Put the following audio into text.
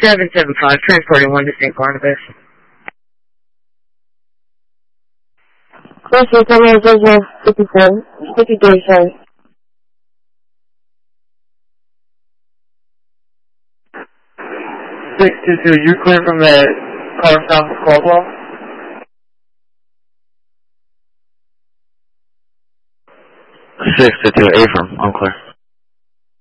775, transporting 1 to St. Barnabas. Question, come here, Jojo, 54, 53, sorry. 622, you clear from the car south of Caldwell? 622, Abram, I'm clear.